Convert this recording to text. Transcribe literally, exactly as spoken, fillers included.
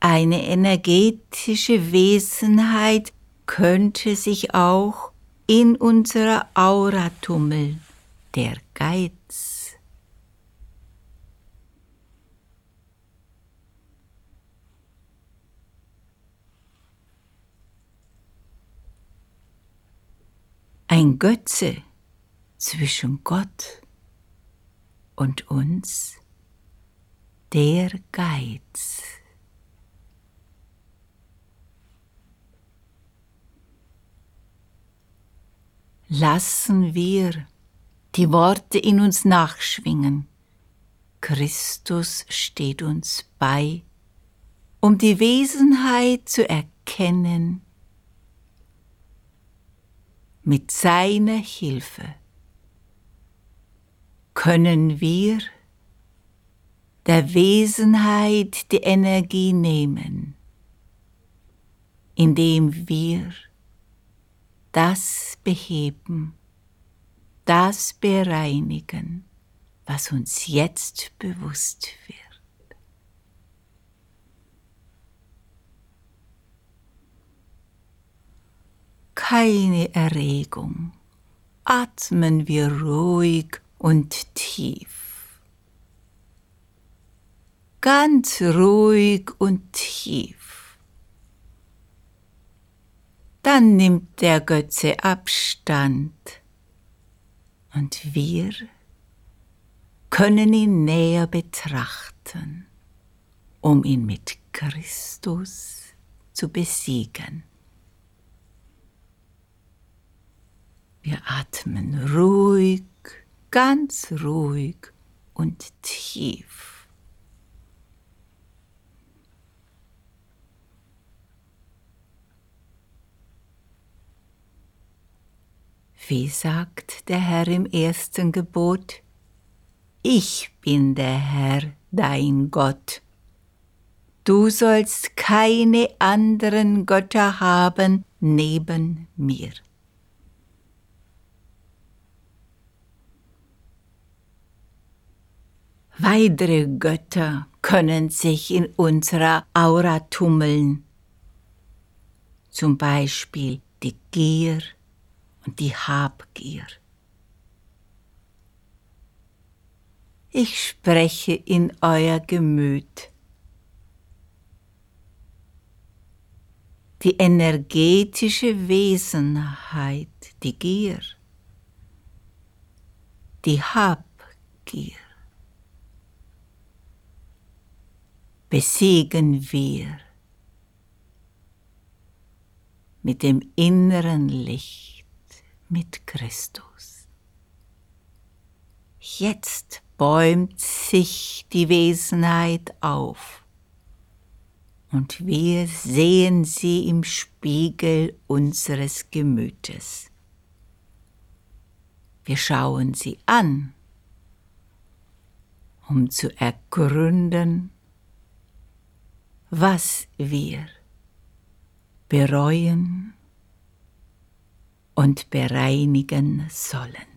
eine energetische Wesenheit könnte sich auch in unserer Aura tummeln, der Geiz. Ein Götze zwischen Gott und uns, der Geiz. Lassen wir die Worte in uns nachschwingen. Christus steht uns bei, um die Wesenheit zu erkennen. Mit seiner Hilfe können wir der Wesenheit die Energie nehmen, indem wir das beheben, das bereinigen, was uns jetzt bewusst wird. Keine Erregung, atmen wir ruhig und tief. Ganz ruhig und tief. Dann nimmt der Götze Abstand und wir können ihn näher betrachten, um ihn mit Christus zu besiegen. Wir atmen ruhig, ganz ruhig und tief. Wie sagt der Herr im ersten Gebot? Ich bin der Herr, dein Gott. Du sollst keine anderen Götter haben neben mir. Weitere Götter können sich in unserer Aura tummeln, zum Beispiel die Gier und die Habgier. Ich spreche in euer Gemüt. Die energetische Wesenheit, die Gier, die Habgier, besiegen wir mit dem inneren Licht, mit Christus. Jetzt bäumt sich die Wesenheit auf und wir sehen sie im Spiegel unseres Gemütes. Wir schauen sie an, um zu ergründen, was wir bereuen und bereinigen sollen.